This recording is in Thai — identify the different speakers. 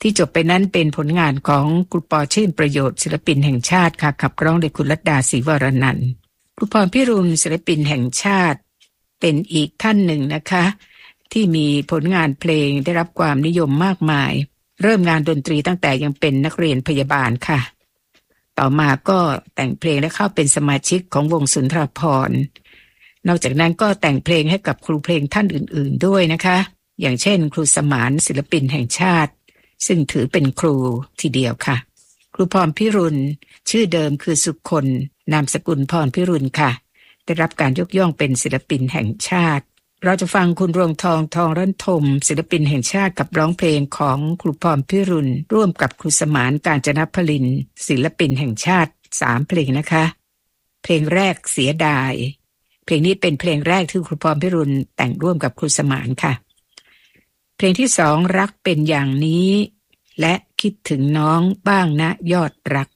Speaker 1: ที่จบไปนั้นเป็นผลงานของครูปอชื่นประโยชน์ศิลปินแห่งชาติค่ะขับร้องโดยคุณลัดดาศรีวรนันท์ครูพรพิรุณศิลปินแห่งชาติเป็นอีกท่านหนึ่งนะคะที่มีผลงานเพลงได้รับความนิยมมากมายเริ่มงานดนตรีตั้งแต่ยังเป็นนักเรียนพยาบาลค่ะต่อมาก็แต่งเพลงและเข้าเป็นสมาชิกของวงสุนทรภรณ์นอกจากนั้นก็แต่งเพลงให้กับครูเพลงท่านอื่นๆด้วยนะคะอย่างเช่นครูสมานศิลปินแห่งชาติซึ่งถือเป็นครูทีเดียวค่ะครูพรพิรุณชื่อเดิมคือสุคนนามสกุลพรพิรุณค่ะได้รับการยกย่องเป็นศิลปินแห่งชาติเราจะฟังคุณรวงทองทองรัตนธมศิลปินแห่งชาติกับร้องเพลงของครูพรพิรุณร่วมกับครูสมานกาญจนพลินศิลปินแห่งชาติ3เพลงนะคะเพลงแรกเสียดายเพลงนี้เป็นเพลงแรกที่ครูพรพิรุณแต่งร่วมกับครูสมานค่ะเพลงที่2รักเป็นอย่างนี้และคิดถึงน้องบ้างนะยอดรัก